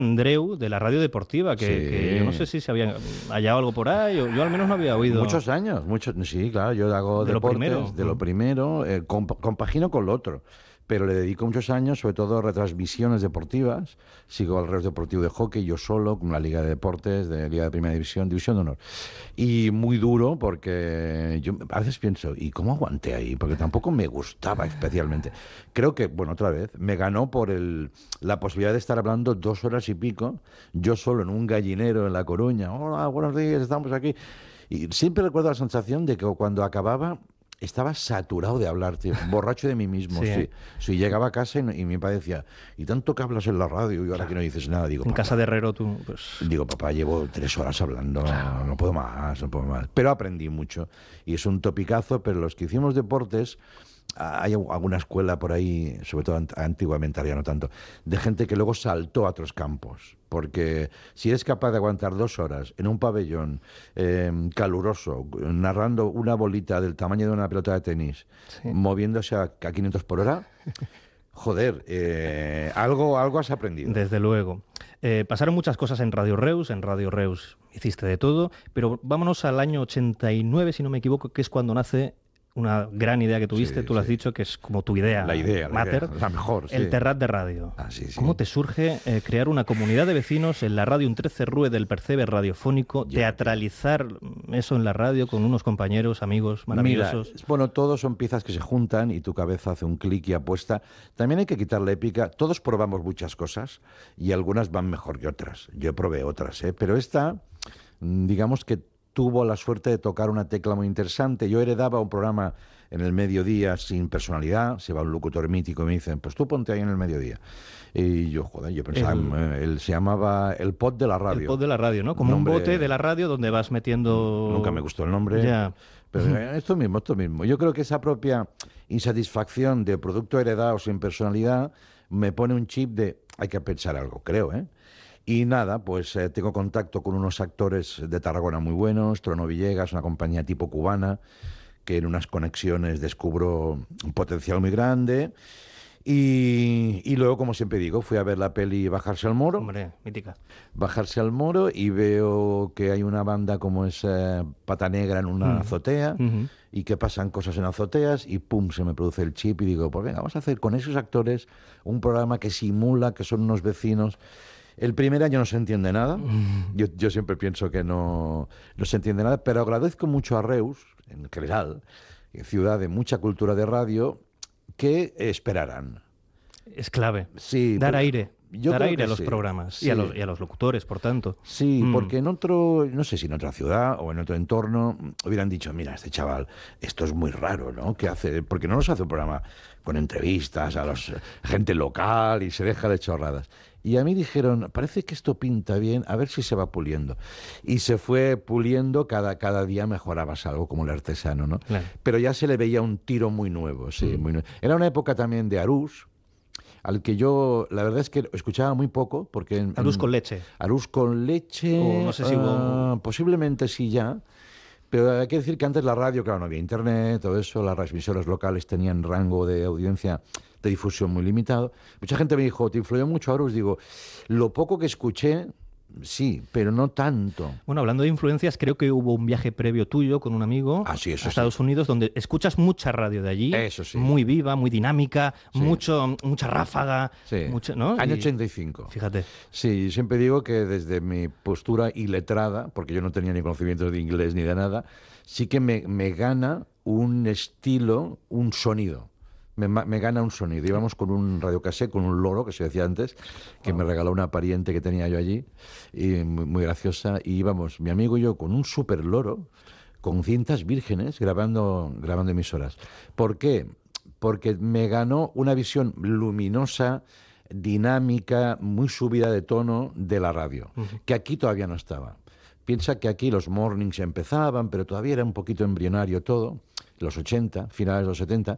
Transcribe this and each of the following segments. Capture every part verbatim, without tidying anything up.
Andreu de la radio deportiva, que, Sí. que yo no sé si se había hallado algo por ahí, o yo al menos no había oído. Muchos años, muchos, sí, claro, yo hago De lo deportes, primero. de lo primero, eh, comp- compagino con lo otro, pero le dedico muchos años, sobre todo a retransmisiones deportivas, sigo al Reus Deportivo de Hockey, yo solo, con la Liga de Deportes, de Liga de Primera División, División de Honor, y muy duro porque yo a veces pienso, ¿y cómo aguanté ahí? Porque tampoco me gustaba especialmente. Creo que, bueno, otra vez, me ganó por el, la posibilidad de estar hablando dos horas y pico, yo solo en un gallinero en La Coruña, hola, buenos días, estamos aquí. Y siempre recuerdo la sensación de que cuando acababa estaba saturado de hablar, tío, borracho de mí mismo. Sí. Sí. Sí, llegaba a casa y, y mi padre decía, y tanto que hablas en la radio y ahora que no dices nada, digo, En papá, casa de Herrero tú, pues... digo, papá, llevo tres horas hablando, no, no puedo más, no puedo más. Pero aprendí mucho y es un topicazo, pero los que hicimos deportes, hay alguna escuela por ahí, sobre todo ant- antiguamente, ahora ya no tanto, de gente que luego saltó a otros campos. Porque si eres capaz de aguantar dos horas en un pabellón eh, caluroso, narrando una bolita del tamaño de una pelota de tenis, Sí. moviéndose a, a quinientos por hora, joder, eh, algo, algo has aprendido. Desde luego. Eh, pasaron muchas cosas en Radio Reus, en Radio Reus hiciste de todo, pero vámonos al año ochenta y nueve, si no me equivoco, que es cuando nace una gran idea que tuviste, Sí, tú lo has sí. dicho, que es como tu idea, La idea, la mater, idea, la mejor, sí. el Terrat de Radio. Ah, sí, sí. ¿Cómo te surge eh, crear una comunidad de vecinos en la radio, un trece Rue del Percebe radiofónico, Ya, teatralizar eso en la radio con unos compañeros, amigos maravillosos? Mira, bueno, todos son piezas que se juntan y tu cabeza hace un clic y apuesta. También hay que quitar la épica. Todos probamos muchas cosas y algunas van mejor que otras. Yo probé otras, ¿eh? Pero esta, mm, digamos que tuvo la suerte de tocar una tecla muy interesante. Yo heredaba un programa en el mediodía sin personalidad. Se va un locutor mítico y me dicen, pues tú ponte ahí en el mediodía. Y yo, joder, yo pensaba, El- eh, él se llamaba El Pod de la Radio. El pod de la radio, ¿no? Como Nombre- un bote de la radio donde vas metiendo... Nunca me gustó el nombre. Ya. Pero eh, esto mismo, esto mismo. Yo creo que esa propia insatisfacción de producto heredado sin personalidad me pone un chip de hay que pensar algo, creo, ¿eh? Y nada, pues eh, tengo contacto con unos actores de Tarragona muy buenos, Trono Villegas, una compañía tipo cubana, que en unas conexiones descubro un potencial muy grande. Y, y luego, como siempre digo, fui a ver la peli Bajarse al Moro. Hombre, mítica. Bajarse al Moro y veo que hay una banda como es eh, Pata Negra en una Mm. azotea Ujú. y que pasan cosas en azoteas y pum, se me produce el chip y digo, pues venga, vamos a hacer con esos actores un programa que simula que son unos vecinos. El primer año no se entiende nada, yo, yo siempre pienso que no, no se entiende nada, pero agradezco mucho a Reus, en general, ciudad de mucha cultura de radio, que esperarán. Es clave. Sí, Dar pero- aire. yo Dar creo aire que a los sí. programas Sí. y, a los, y a los locutores, por tanto. Sí, Mm. porque en otro, no sé si en otra ciudad o en otro entorno, hubieran dicho, mira, este chaval, esto es muy raro, ¿no? ¿Qué hace? Porque no nos hace un programa con entrevistas a los gente local y se deja de chorradas. Y a mí dijeron, parece que esto pinta bien, a ver si se va puliendo. Y se fue puliendo, cada, cada día mejorabas algo como el artesano, ¿no? Claro. Pero ya se le veía un tiro muy nuevo, sí, muy nuevo. Era una época también de Arús, al que yo, la verdad es que escuchaba muy poco, porque... en- Arús en- con leche. Arús con leche, O no sé si hubo- ah, posiblemente sí ya, pero hay que decir que antes la radio, claro, no había internet, todo eso, las transmisoras locales tenían rango de audiencia de difusión muy limitado. Mucha gente me dijo, ¿te influyó mucho Arús? Digo, lo poco que escuché, sí, pero no tanto. Bueno, hablando de influencias, creo que hubo un viaje previo tuyo con un amigo Ah, sí, eso a Estados Unidos donde escuchas mucha radio de allí. Eso sí. Muy viva, muy dinámica, Sí. mucho, mucha ráfaga. Sí, mucho, ¿no? año Y- ochenta y cinco. Fíjate. Sí, siempre digo que desde mi postura iletrada, porque yo no tenía ni conocimientos de inglés ni de nada, sí que me, me gana un estilo, un sonido. Me, ma- me gana un sonido. Íbamos con un radiocassette, con un loro, que se decía antes, que me regaló una pariente que tenía yo allí, y muy, muy graciosa, y íbamos, mi amigo y yo, con un super loro, con cintas vírgenes, grabando, grabando emisoras. ¿Por qué? Porque me ganó una visión luminosa, dinámica, muy subida de tono de la radio, que aquí todavía no estaba. Piensa que aquí los mornings empezaban, pero todavía era un poquito embrionario todo, los ochenta, finales de los setenta,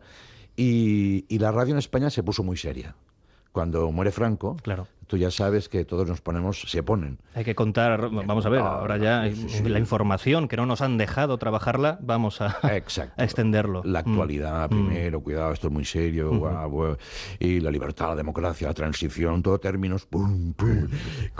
y, y la radio en España se puso muy seria. Cuando muere Franco, Claro. tú ya sabes que todos nos ponemos, se ponen. Hay que contar, vamos a ver, Ah, ahora ya sí, sí. la información que no nos han dejado trabajarla, vamos a, Exacto. a extenderlo. La Mm. actualidad primero, cuidado, esto es muy serio, guau, guau, y la libertad, la democracia, la transición, todo términos, pum, pum,